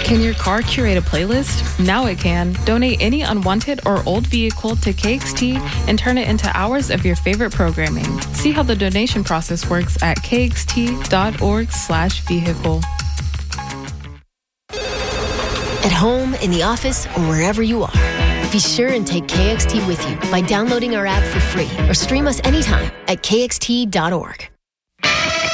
Can your car curate a playlist? Now it can. Donate any unwanted or old vehicle to KXT and turn it into hours of your favorite programming. See how the donation process works at kxt.org/vehicle. At home, in the office, or wherever you are, be sure and take KXT with you by downloading our app for free or stream us anytime at kxt.org.